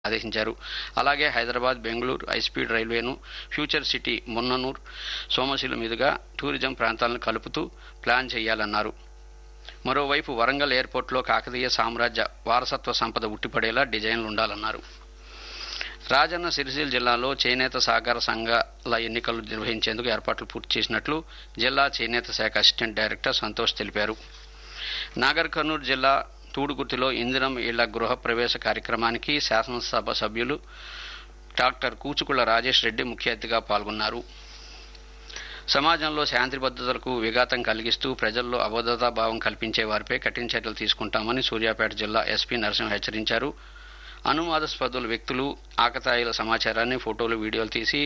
ఆదేశించారు. అలాగే Hyderabad Bengaluru high speed రైల్వేను future city Munnanur Somasila మీదుగా టూరిజం ప్రాంతాలను కలుపుతూ ప్లాన్ చేయాలన్నారు. మరోవైపు వరంగల్ ఎయిర్పోర్టులో కాకతీయ సామ్రాజ్య వారసత్వ సంపద ఉట్టిపడేలా డిజైన్లు ఉండాలన్నారు. రాజన్న సిరిసిల్ల జిల్లాలో చేనేత సహకార సంఘాల ఎన్నికలు నిర్వహించేందుకు ఏర్పాట్లు పూర్తి చేసినట్లు జిల్లా చేనేత శాఖ అసిస్టెంట్ డైరెక్టర్ సంతోష్ తెలిపారు. నాగర్ కర్నూలు జిల్లా తూడుగుర్తిలో ఇందిరం ఇళ్ల గృహ ప్రవేశ కార్యక్రమానికి శాసనసభ సభ్యులు డాక్టర్ కూచుకుళ్ల రాజేష్ రెడ్డి ముఖ్య అతిథిగా పాల్గొన్నారు. సమాజంలో శాంతి భద్రతలకు విఘాతం కలిగిస్తూ ప్రజల్లో అభద్రతా భావం కల్పించే వారిపై కఠిన చర్యలు తీసుకుంటామని సూర్యాపేట జిల్లా ఎస్పీ నరసింహ హెచ్చరించారు. అనుమానాస్పద వ్యక్తులు ఆకతాయిల సమాచారాన్ని ఫోటోలు వీడియోలు తీసి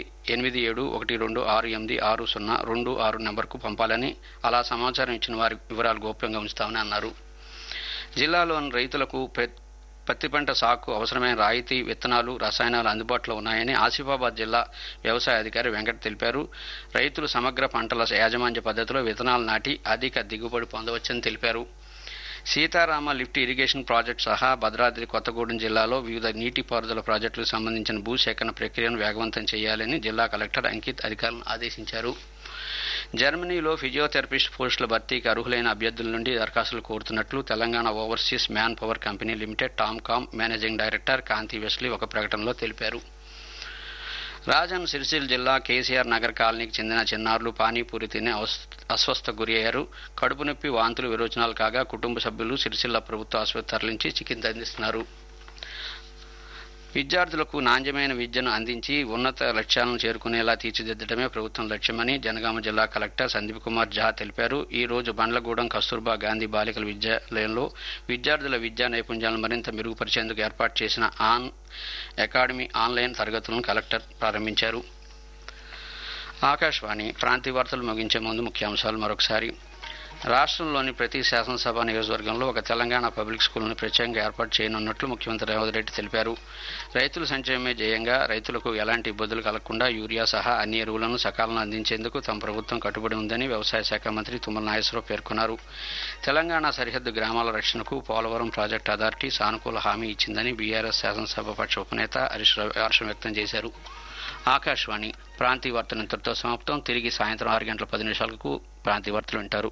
8712686026 నెంబర్కు పంపాలని, అలా సమాచారం ఇచ్చిన వారి వివరాలు గోప్యంగా ఉంచుతామని అన్నారు. జిల్లాలోని రైతులకు పత్తి పంట సాగుకు అవసరమైన రాయితీ విత్తనాలు, రసాయనాలు అందుబాటులో ఉన్నాయని ఆసిఫాబాద్ జిల్లా వ్యవసాయ అధికారి వెంకట్ తెలిపారు. రైతులు సమగ్ర పంటల యాజమాన్య పద్ధతిలో విత్తనాలు నాటి అధిక దిగుబడి పొందవచ్చని తెలిపారు. సీతారామ లిఫ్ట్ ఇరిగేషన్ ప్రాజెక్టు సహా భద్రాద్రి కొత్తగూడెం జిల్లాలో వివిధ నీటిపారుదల ప్రాజెక్టులకు సంబంధించిన భూసేకరణ ప్రక్రియను వేగవంతం చేయాలని జిల్లా కలెక్టర్ అంకిత్ అధికారులను ఆదేశించారు. జర్మనీలో ఫిజియోథెరపిస్ట్ పోస్టుల భర్తీకి అర్హులైన అభ్యర్థుల నుండి దరఖాస్తులు కోరుతున్నట్లు Telangana overseas man power company limited TOMCOM managing director కాంతి వెస్లీ ఒక ప్రకటనలో తెలిపారు. రాజన్న సిరిసిల్ల జిల్లా కేసీఆర్ నగర్ కాలనీకి చెందిన చిన్నారులు పానీపూరి తిని అస్వస్థకు గురి అయ్యారు. కడుపు నొప్పి, వాంతులు, విరోచనాలు కాగా కుటుంబ సభ్యులు సిరిసిల్ల ప్రభుత్వ ఆసుపత్రి తరలించి చికిత్స అందిస్తున్నారు. విద్యార్థులకు నాణ్యమైన విద్యను అందించి ఉన్నత లక్ష్యాలను చేరుకునేలా తీర్చిదిద్దడమే ప్రభుత్వం లక్ష్యమని జనగామ జిల్లా కలెక్టర్ సందీప్ కుమార్ ఝా తెలిపారు. ఈ రోజు బండ్లగూడెం కస్తూర్బా గాంధీ బాలికల విద్యాలయంలో విద్యార్థుల విద్యా నైపుణ్యాలను మరింత మెరుగుపరిచేందుకు ఏర్పాటు చేసిన ఆన్ అకాడమీ ఆన్లైన్ తరగతులను కలెక్టర్ ప్రారంభించారు. ఆకాశవాణి ప్రాంతీయ వార్తలు ముగించే ముందు ముఖ్యాంశాలు మరొకసారి. రాష్ట్రంలోని ప్రతి శాసనసభ నియోజకవర్గంలో ఒక తెలంగాణ పబ్లిక్ స్కూల్ను ప్రత్యేకంగా ఏర్పాటు చేయనున్నట్లు ముఖ్యమంత్రి రేవంత్ రెడ్డి తెలిపారు. రైతుల సంక్షేమమే ధ్యేయంగా రైతులకు ఎలాంటి ఇబ్బందులు కలగకుండా యూరియా సహా అన్ని ఎరువులను సకాలంలో అందించేందుకు తమ ప్రభుత్వం కట్టుబడి ఉందని వ్యవసాయ శాఖ మంత్రి తుమ్మల నాగేశ్వరరావు పేర్కొన్నారు. తెలంగాణ సరిహద్దు గ్రామాల రక్షణకు పోలవరం ప్రాజెక్టు అథారిటీ సానుకూల హామీ ఇచ్చిందని బీఆర్ఎస్ శాసనసభాపక్ష ఉపనేత హర్షం వ్యక్తం చేశారు. ఆకాశవాణి ప్రాంతీయ వార్తలు ఇంతటితో సమాప్తం. తిరిగి సాయంత్రం 6:10 ప్రాంతీయ వార్తలు వింటారు.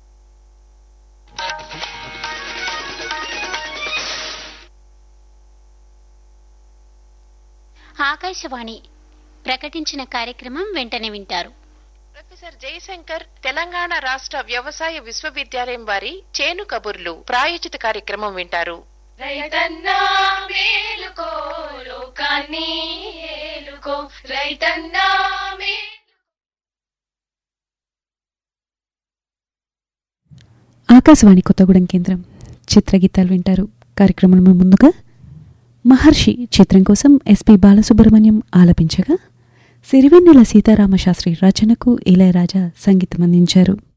ఆకాశవాణి ప్రకటించిన కార్యక్రమం వెంటనే వింటారు. ప్రొఫెసర్ జయశంకర్ తెలంగాణ రాష్ట్ర వ్యవసాయ విశ్వవిద్యాలయం వారి చేను కబుర్లు ప్రాయోజిత కార్యక్రమం వింటారు. రైతన్నా మేలుకో లోకాన్ని ఏలుకో రైతన్నా ఆకాశవాణి కొత్తగూడెం కేంద్రం చిత్రగీతాలు వింటారు. కార్యక్రమంలో ముందుగా మహర్షి చిత్రం కోసం ఎస్పి బాలసుబ్రహ్మణ్యం ఆలపించగా సిరివెన్నెల సీతారామ శాస్త్రి రచనకు ఇళయరాజా సంగీతం అందించారు.